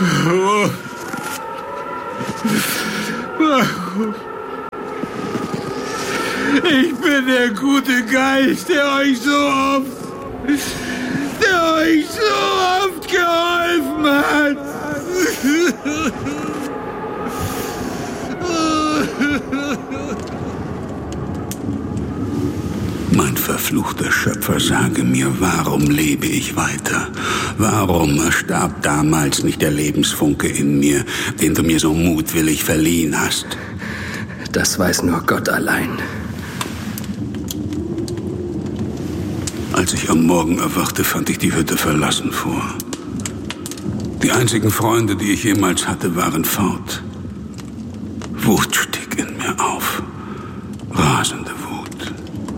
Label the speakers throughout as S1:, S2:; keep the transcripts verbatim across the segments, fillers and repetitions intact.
S1: Ich bin der gute Geist, der euch so oft, der euch so oft geholfen hat.
S2: Mein verfluchter Schöpfer, sage mir, warum lebe ich weiter? Warum starb damals nicht der Lebensfunke in mir, den du mir so mutwillig verliehen hast?
S3: Das weiß nur Gott allein.
S2: Als ich am Morgen erwachte, fand ich die Hütte verlassen vor. Die einzigen Freunde, die ich jemals hatte, waren fort. Wut stieg in mir auf. Rasende Wut.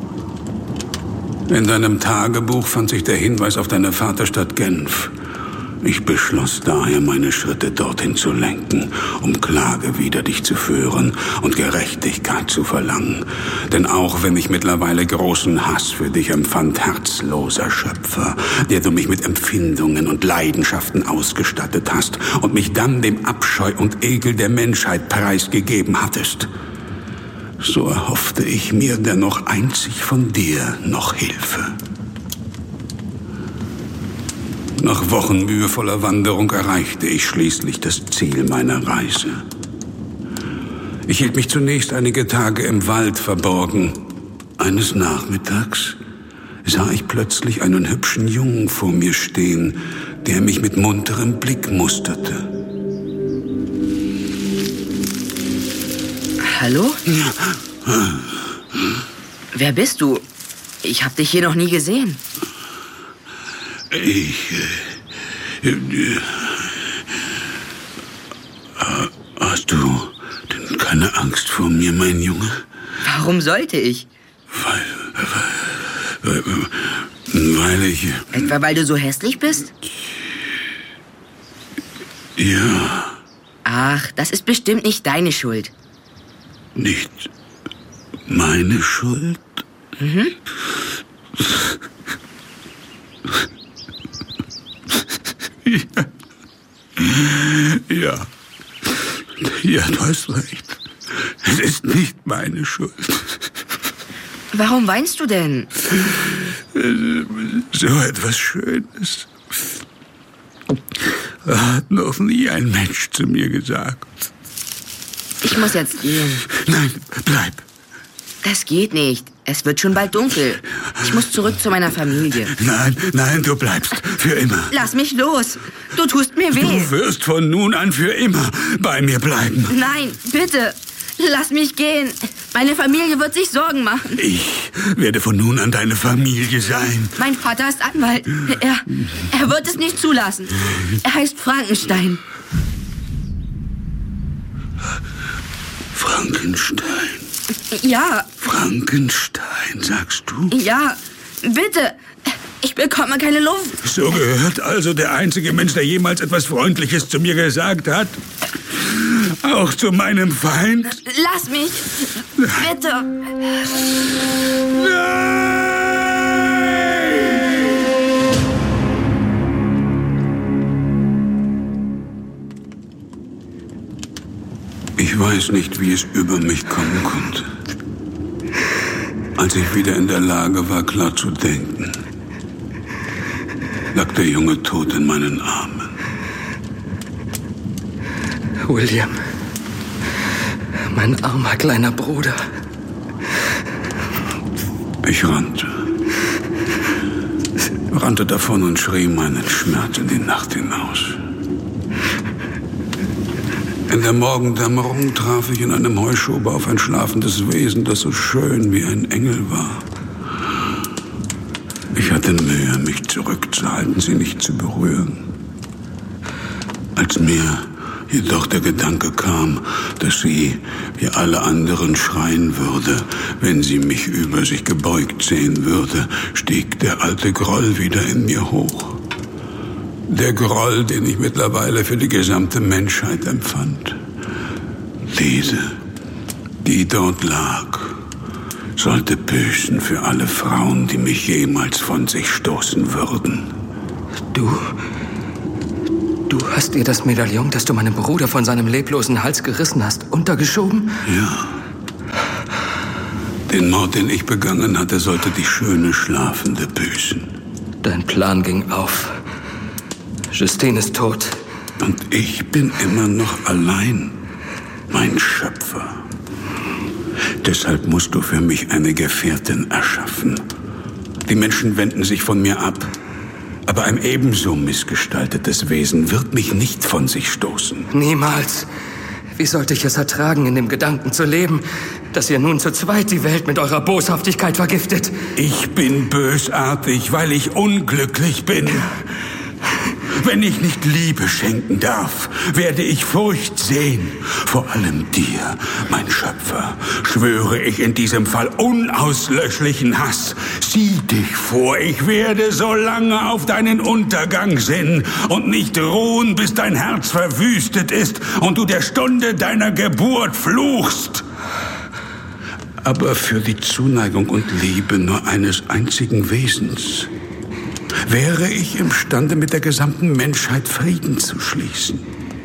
S2: In deinem Tagebuch fand sich der Hinweis auf deine Vaterstadt Genf. Ich beschloss daher, meine Schritte dorthin zu lenken, um Klage wider dich zu führen und Gerechtigkeit zu verlangen. Denn auch wenn ich mittlerweile großen Hass für dich empfand, herzloser Schöpfer, der du mich mit Empfindungen und Leidenschaften ausgestattet hast und mich dann dem Abscheu und Ekel der Menschheit preisgegeben hattest, so erhoffte ich mir dennoch einzig von dir noch Hilfe. Nach Wochen mühevoller Wanderung erreichte ich schließlich das Ziel meiner Reise. Ich hielt mich zunächst einige Tage im Wald verborgen. Eines Nachmittags sah ich plötzlich einen hübschen Jungen vor mir stehen, der mich mit munterem Blick musterte.
S4: Hallo? Wer bist du? Ich habe dich hier noch nie gesehen.
S2: Ich... Äh, äh, hast du denn keine Angst vor mir, mein Junge?
S4: Warum sollte ich?
S2: Weil... Weil, weil ich...
S4: Etwa weil du so hässlich bist?
S2: Ja.
S4: Ach, das ist bestimmt nicht deine Schuld.
S2: Nicht meine Schuld?
S4: Mhm.
S2: Ja. Ja. Ja, du hast recht. Es ist nicht meine Schuld.
S4: Warum weinst du denn?
S2: So etwas Schönes hat noch nie ein Mensch zu mir gesagt.
S4: Ich muss jetzt gehen.
S2: Nein, bleib.
S4: Das geht nicht. Es wird schon bald dunkel. Ich muss zurück zu meiner Familie.
S2: Nein, nein, du bleibst für immer.
S4: Lass mich los. Du tust mir weh.
S2: Du wirst von nun an für immer bei mir bleiben.
S4: Nein, bitte. Lass mich gehen. Meine Familie wird sich Sorgen machen.
S2: Ich werde von nun an deine Familie sein.
S4: Mein Vater ist Anwalt. Er, er wird es nicht zulassen. Er heißt Frankenstein.
S2: Frankenstein?
S4: Ja.
S2: Frankenstein, sagst du?
S4: Ja, bitte. Ich bekomme keine Luft.
S2: So gehört also der einzige Mensch, der jemals etwas Freundliches zu mir gesagt hat. Auch zu meinem Feind?
S4: Lass mich. Bitte.
S2: Nein! Ich weiß nicht, wie es über mich kommen konnte. Als ich wieder in der Lage war, klar zu denken, lag der Junge tot in meinen Armen.
S3: William, mein armer kleiner Bruder.
S2: Ich rannte. Rannte davon und schrie meinen Schmerz in die Nacht hinaus. In der Morgendämmerung traf ich in einem Heuschober auf ein schlafendes Wesen, das so schön wie ein Engel war. Ich hatte Mühe, mich zurückzuhalten, sie nicht zu berühren. Als mir jedoch der Gedanke kam, dass sie, wie alle anderen, schreien würde, wenn sie mich über sich gebeugt sehen würde, stieg der alte Groll wieder in mir hoch. Der Groll, den ich mittlerweile für die gesamte Menschheit empfand. Diese, die dort lag, sollte büßen für alle Frauen, die mich jemals von sich stoßen würden.
S3: Du... Du hast ihr das Medaillon, das du meinem Bruder von seinem leblosen Hals gerissen hast, untergeschoben?
S2: Ja. Den Mord, den ich begangen hatte, sollte die schöne Schlafende büßen.
S3: Dein Plan ging auf. Justine ist tot.
S2: Und ich bin immer noch allein, mein Schöpfer. Deshalb musst du für mich eine Gefährtin erschaffen. Die Menschen wenden sich von mir ab. Aber ein ebenso missgestaltetes Wesen wird mich nicht von sich stoßen.
S3: Niemals. Wie sollte ich es ertragen, in dem Gedanken zu leben, dass ihr nun zu zweit die Welt mit eurer Boshaftigkeit vergiftet?
S2: Ich bin bösartig, weil ich unglücklich bin. Wenn ich nicht Liebe schenken darf, werde ich Furcht sehen. Vor allem dir, mein Schöpfer, schwöre ich in diesem Fall unauslöschlichen Hass. Sieh dich vor, ich werde so lange auf deinen Untergang sinnen und nicht ruhen, bis dein Herz verwüstet ist und du der Stunde deiner Geburt fluchst. Aber für die Zuneigung und Liebe nur eines einzigen Wesens wäre ich imstande, mit der gesamten Menschheit Frieden zu schließen.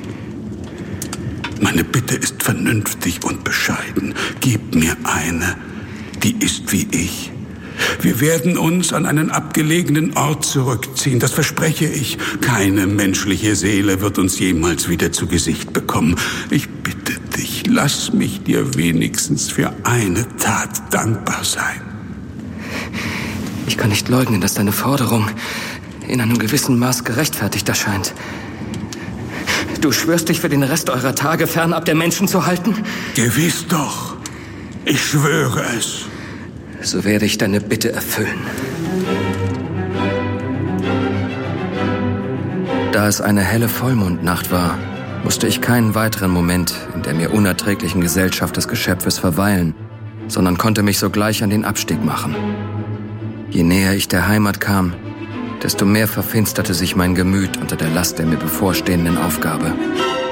S2: Meine Bitte ist vernünftig und bescheiden. Gib mir eine, die ist wie ich. Wir werden uns an einen abgelegenen Ort zurückziehen, das verspreche ich. Keine menschliche Seele wird uns jemals wieder zu Gesicht bekommen. Ich bitte dich, lass mich dir wenigstens für eine Tat dankbar sein.
S3: Ich kann nicht leugnen, dass deine Forderung in einem gewissen Maß gerechtfertigt erscheint. Du schwörst dich für den Rest eurer Tage fernab der Menschen zu halten?
S2: Gewiss doch. Ich schwöre es.
S3: So werde ich deine Bitte erfüllen. Da es eine helle Vollmondnacht war, musste ich keinen weiteren Moment in der mir unerträglichen Gesellschaft des Geschöpfes verweilen, sondern konnte mich sogleich an den Abstieg machen. Je näher ich der Heimat kam, desto mehr verfinsterte sich mein Gemüt unter der Last der mir bevorstehenden Aufgabe.